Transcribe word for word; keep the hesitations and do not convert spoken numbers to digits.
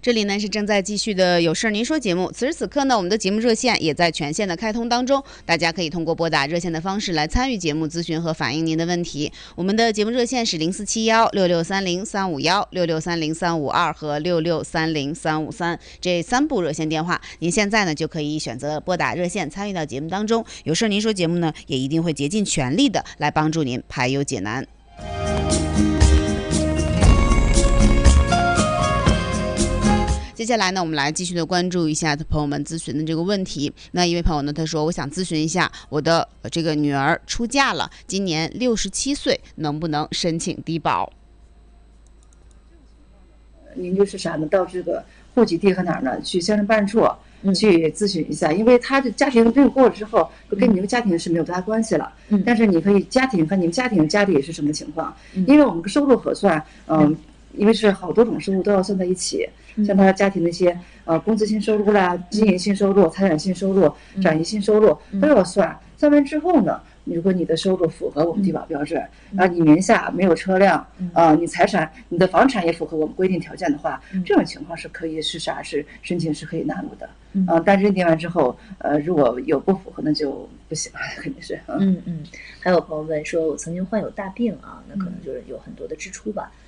这里呢是正在继续的有事您说节目，此时此刻呢，我们的节目热线也在全线的开通当中，大家可以通过拨打热线的方式来参与节目咨询和反映您的问题。我们的节目热线是零四七幺六六三零三五幺、六六三零三五二和六六三零三五三这三部热线电话，您现在呢就可以选择拨打热线参与到节目当中。有事您说节目呢也一定会竭尽全力的来帮助您排忧解难。接下来呢，我们来继续的关注一下朋友们咨询的这个问题。那一位朋友呢，他说：“我想咨询一下，我的这个女儿出嫁了，今年六十七岁，能不能申请低保？” 您就是啥呢？到这个户籍地和哪儿呢？去乡镇办事处去咨询一下，嗯、因为他的家庭认过了之后，跟你们家庭是没有多大关系了。嗯、但是你可以家庭和你们家庭家里是什么情况？嗯、因为我们收入核算，嗯、呃。因为是好多种收入都要算在一起，像他家庭那些呃工资性收入啦、经营性收入、财产性收入、转移性收入都要算。算完之后呢，如果你的收入符合我们低保标准，然后你名下没有车辆，呃，你财产、你的房产也符合我们规定条件的话，这种情况是可以是啥？是申请是可以纳入的。嗯、呃，但认定完之后，呃，如果有不符合，那就不行了，肯定是。 嗯嗯。还有朋友问说，我曾经患有大病啊，那可能就是有很多的支出吧。